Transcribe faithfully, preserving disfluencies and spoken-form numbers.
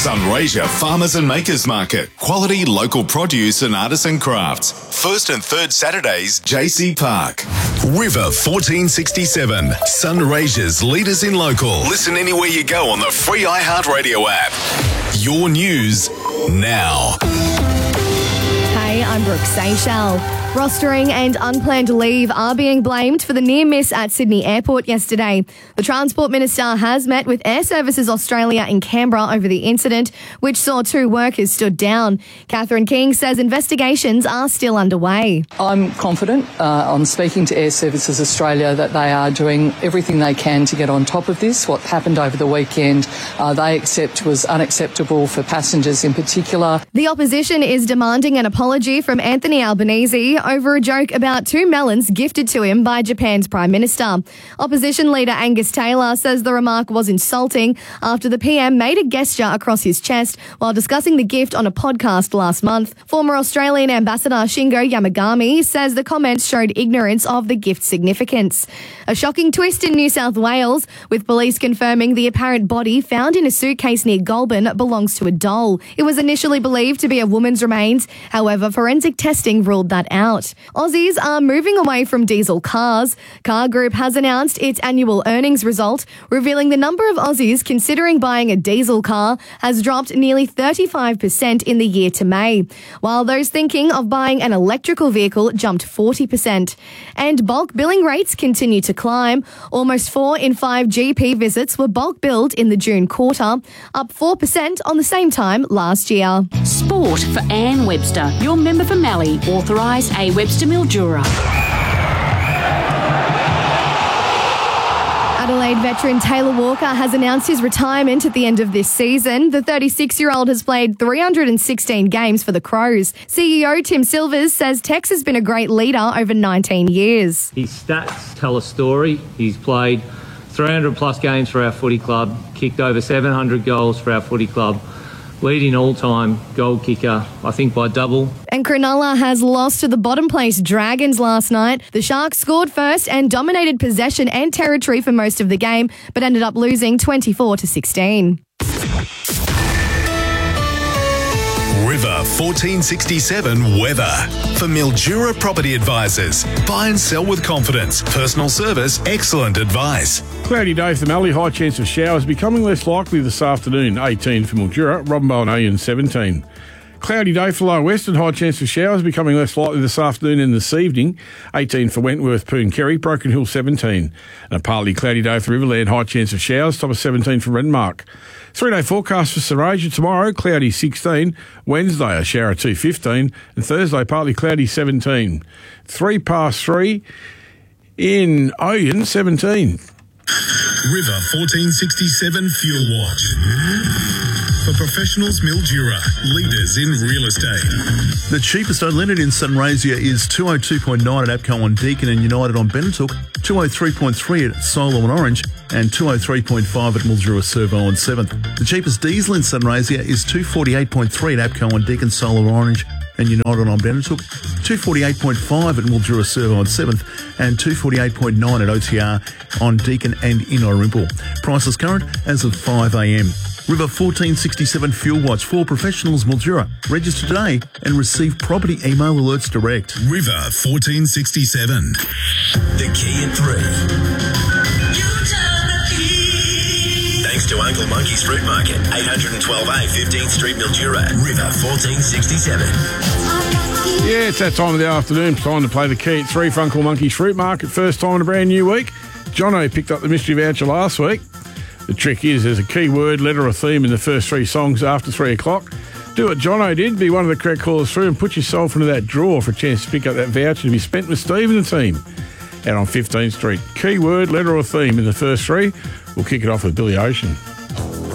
Sunraysia Farmers and Makers Market. Quality local produce and artisan crafts. First and third Saturdays, J C Park. River fourteen sixty-seven. Sunraysia's leaders in local. Listen anywhere you go on the free iHeartRadio app. Your news now. Hey, I'm Brooke Seychelles. Rostering and unplanned leave are being blamed for the near miss at Sydney Airport yesterday. The Transport Minister has met with Air Services Australia in Canberra over the incident, which saw two workers stood down. Catherine King says investigations are still underway. I'm confident uh, on speaking to Air Services Australia that they are doing everything they can to get on top of this. What happened over the weekend, uh, they accept was unacceptable for passengers in particular. The opposition is demanding an apology from Anthony Albanese over a joke about two melons gifted to him by Japan's Prime Minister. Opposition leader Angus Taylor says the remark was insulting after the P M made a gesture across his chest while discussing the gift on a podcast last month. Former Australian Ambassador Shingo Yamagami says the comments showed ignorance of the gift's significance. A shocking twist in New South Wales, with police confirming the apparent body found in a suitcase near Goulburn belongs to a doll. It was initially believed to be a woman's remains. However, forensic testing ruled that out. Aussies are moving away from diesel cars. Car Group has announced its annual earnings result, revealing the number of Aussies considering buying a diesel car has dropped nearly thirty-five percent in the year to May, while those thinking of buying an electrical vehicle jumped forty percent. And bulk billing rates continue to climb. Almost four in five G P visits were bulk billed in the June quarter, up four percent on the same time last year. Sport for Anne Webster, your member for Mallee, authorised A. Webster Mildura. Adelaide veteran Taylor Walker has announced his retirement at the end of this season. The thirty-six-year-old has played three hundred sixteen games for the Crows. C E O Tim Silvers says Tex has been a great leader over nineteen years. His stats tell a story. He's played three hundred plus games for our footy club, kicked over seven hundred goals for our footy club, leading all-time goal kicker, I think by double. And Cronulla has lost to the bottom-place Dragons last night. The Sharks scored first and dominated possession and territory for most of the game, but ended up losing twenty-four to sixteen. River fourteen sixty-seven weather. For Mildura Property Advisors. Buy and sell with confidence. Personal service, excellent advice. Cloudy day for the Mallee. High chance of showers becoming less likely this afternoon. eighteen for Mildura. Robinball and Alien seventeen. Cloudy day for Lower Western. High chance of showers becoming less likely this afternoon and this evening. eighteen for Wentworth, Poon Kerry. Broken Hill seventeen. And a partly cloudy day for Riverland. High chance of showers. Top of seventeen for Renmark. Three-day forecast for Sunraysia tomorrow, cloudy sixteen. Wednesday, a shower two fifteen. And Thursday, partly cloudy seventeen. Three past three in Oyen, seventeen. River fourteen sixty-seven Fuel Watch. For professionals, Mildura, leaders in real estate. The cheapest unleaded in Sunraysia is two oh two point nine at APCO on Deakin and United on Benetook, two oh three point three at Solo on Orange, and two oh three point five at Mildura Servo on seventh. The cheapest diesel in Sunraysia is two forty-eight point three at APCO on Deakin, Solo on Orange, and United on Benetook, two forty-eight point five at Mildura Servo on seventh, and two forty-eight point nine at O T R on Deakin and in Orimple. Prices current as of five a m. River fourteen sixty-seven Fuel Watch for professionals, Mildura. Register today and receive property email alerts direct. River fourteen sixty-seven. The key at three. Thanks to Uncle Monkey's Fruit Market, eight twelve A, fifteenth Street, Mildura. River fourteen sixty-seven. Yeah, it's that time of the afternoon. Time to play the key at three for Uncle Monkey's Fruit Market. First time in a brand new week. Jono picked up the mystery voucher last week. The trick is there's a key word, letter or theme in the first three songs after three o'clock. Do what Jono did, be one of the correct callers through and put yourself into that draw for a chance to pick up that voucher to be spent with Steve and the team out on fifteenth Street. Key word, letter or theme in the first three. We'll kick it off with Billy Ocean.